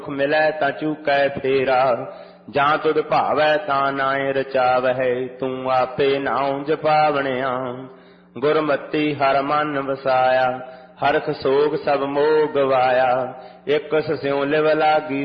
ਮਿਲੈ ਤਾਂ ਚੂਕੈ ਫੇਰਾ। ਜਾਂ ਤੁਧ ਭਾਵੈ ਤਾਂ ਨਾਏ ਰਚਾਵਹਿ, ਤੂੰ ਆਪੇ ਨਾਉ ਜਪਾਵਣਿਆ। ਗੁਰਮਤੀ ਹਰ ਮਨ ਵਸਾਇਆ, ਹਰਖ ਸੋਗ ਸਭ ਮੋਹ ਗਵਾਇਆ। ਇਕ ਸਿਉ ਲਿਵ ਲਾਗੀ